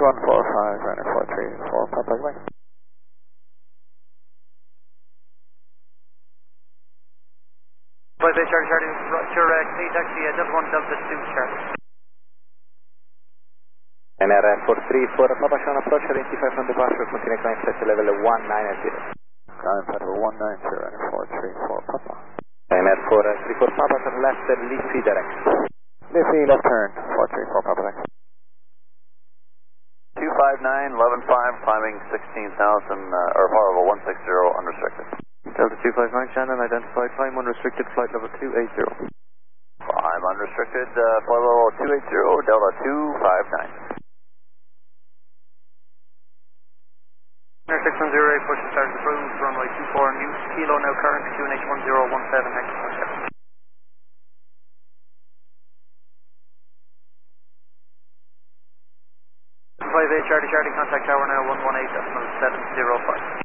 145, runner 434, Papa Mike. 5 Charlie, Roger, clean taxi, Delta 1 Delta 2, Charlie. NR434, Papa Sean approach, identify from departure, continue climb set to level 190. Climb level 190, runner 434, Papa. NR434, Papa, turn left, Liffey direct. Liffey, left turn, 434, Papa Mike. 259, 11.5, climbing 16,000, or horrible, 160, unrestricted. Delta 259, Shannon, identified, climb unrestricted, flight level 280. Climb unrestricted, flight level 280, Delta 259. 610, push and start approved, runway 24, new kilo, now current, QNH 1017, next contact. 5 Charlie, contact tower now 118.705.